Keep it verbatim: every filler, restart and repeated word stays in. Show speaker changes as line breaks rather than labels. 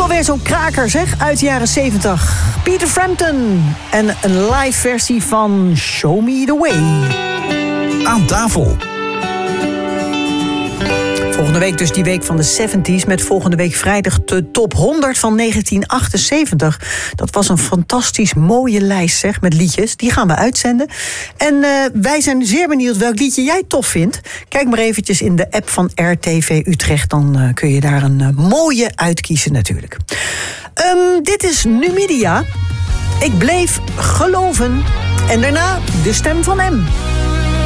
alweer zo'n kraker, zeg, uit de jaren zeventig. Peter Frampton en een live versie van Show Me The Way.
Aan tafel.
Volgende week dus die week van de zeventig met volgende week vrijdag de top honderd van negentien achtenzeventig. Dat was een fantastisch mooie lijst, zeg, met liedjes. Die gaan we uitzenden. En uh, wij zijn zeer benieuwd welk liedje jij tof vindt. Kijk maar eventjes in de app van R T V Utrecht. Dan uh, kun je daar een uh, mooie uitkiezen natuurlijk. Um, dit is Numidia. Ik bleef geloven. En daarna de stem van M.